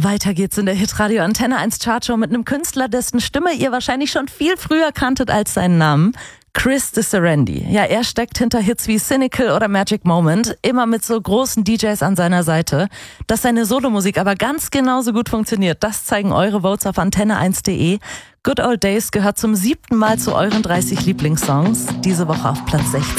Weiter geht's in der Hitradio Antenne 1 Chartshow mit einem Künstler, dessen Stimme ihr wahrscheinlich schon viel früher kanntet als seinen Namen. Chris Disserendi. Ja, er steckt hinter Hits wie Cynical oder Magic Moment, immer mit so großen DJs an seiner Seite. Dass seine Solomusik aber ganz genauso gut funktioniert, das zeigen eure Votes auf antenne1.de. Good Old Days gehört zum 7. Mal zu euren 30 Lieblingssongs. Diese Woche auf Platz 16.